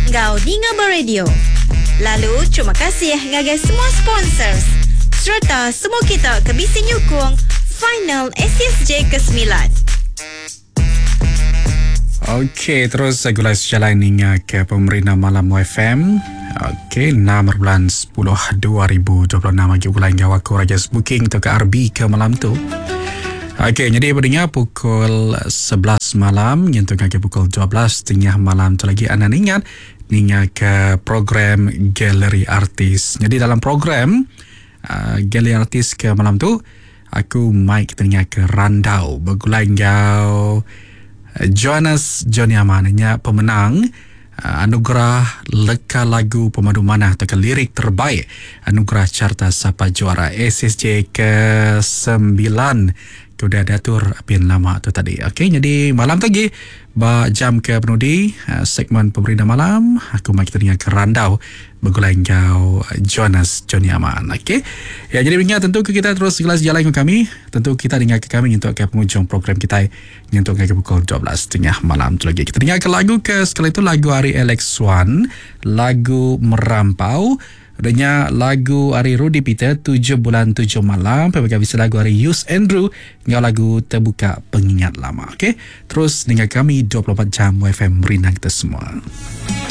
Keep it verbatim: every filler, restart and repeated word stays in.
Ngau Ninga Beradio. Lalu, terima kasih ngagai semua sponsors. Serta semua kita ke bisi nyukung final S S J ke sembilan. Okey, terus saya gulai sejalan hingga ke pemerintah malam F M. Okey, enam bulan sepuluh dua ribu dua puluh enam lagi gulai hingga waktu Raja Booking untuk ke R B ke malam tu. Okey, jadi berdengar pukul sebelas malam, nyentuh ke pukul dua belas tengah malam tu lagi anda ingat hingga ke program Galeri Artis. Jadi dalam program uh, Galeri Artis ke malam tu, aku Mike tengah ke Randau bergulai hingga Jonas Johnny Amannya pemenang uh, anugerah leka lagu pemandu manah atau lirik terbaik anugerah Carta Sapa Juara S S J ke sembilan. Kuda datur pian lama tu tadi. Okey, jadi malam tadi ba jam ke penudi uh, segmen pemerintah malam aku mai kita dengar ke Randau bergulai hingga Jonas Johnny Aman. Okey. Ya, jadi ingat tentu kita terus kelas jalan dengan kami. Tentu kita dengar ke kami untuk ke penghujung program kita untuk ke pukul dua belas tengah malam tu lagi. Kita dengar ke lagu ke sekali itu lagu Ari Alex Swan, lagu Merampau. Adanya lagu Ari Rudy Peter tujuh bulan tujuh malam. Perbagi bisa lagu Ari Yus Andrew hingga lagu Terbuka Pengingat Lama. Okey. Terus dengar kami dua puluh empat jam F M Merina kita semua.